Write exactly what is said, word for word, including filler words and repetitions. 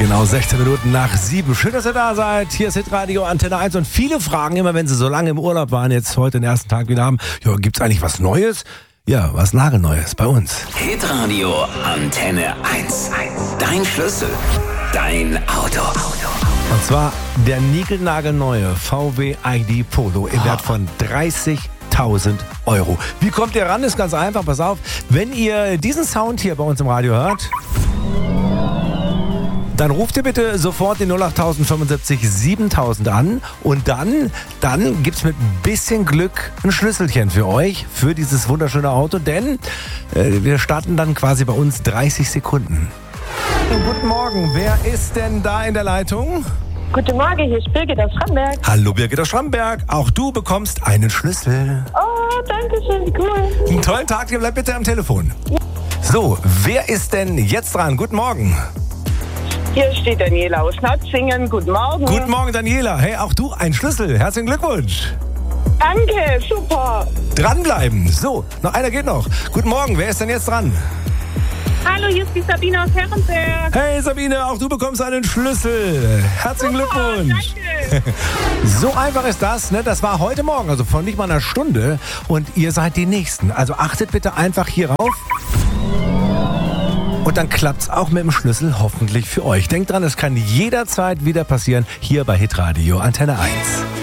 Genau sechzehn Minuten nach sieben. Schön, dass ihr da seid. Hier ist Hitradio Antenne eins. Und viele fragen immer, wenn sie so lange im Urlaub waren, jetzt heute den ersten Tag wieder haben, ja, gibt's eigentlich was Neues? Ja, was nagelneues bei uns. Hitradio Antenne eins. Dein Schlüssel, dein Auto. Und zwar der niegelnagelneue V W I D Polo im Wert von dreißigtausend Euro. Wie kommt ihr ran? Ist ganz einfach. Pass auf, wenn ihr diesen Sound hier bei uns im Radio hört, dann ruft ihr bitte sofort den null acht fünfundsiebzig siebentausend an und dann, dann gibt's mit ein bisschen Glück ein Schlüsselchen für euch, für dieses wunderschöne Auto, denn äh, wir starten dann quasi bei uns dreißig Sekunden. Guten Morgen, wer ist denn da in der Leitung? Guten Morgen, hier ist Birgit aus Schramberg. Hallo Birgit aus Schramberg, auch du bekommst einen Schlüssel. Oh, danke schön, cool. Einen tollen Tag, ihr bleibt bitte am Telefon. Ja. So, wer ist denn jetzt dran? Guten Morgen. Hier steht Daniela aus Schnatzingen. Guten Morgen. Guten Morgen, Daniela. Hey, auch du ein Schlüssel. Herzlichen Glückwunsch. Danke, super. Dranbleiben. So, noch einer geht noch. Guten Morgen, wer ist denn jetzt dran? Hallo, hier ist die Sabine aus Herrenberg. Hey Sabine, auch du bekommst einen Schlüssel. Herzlichen Super, Glückwunsch. Danke. So einfach ist das, ne? Das war heute Morgen, also vor nicht mal einer Stunde. Und ihr seid die Nächsten. Also achtet bitte einfach hier rauf. Und dann klappt's auch mit dem Schlüssel hoffentlich für euch. Denkt dran, es kann jederzeit wieder passieren, hier bei Hitradio Antenne eins.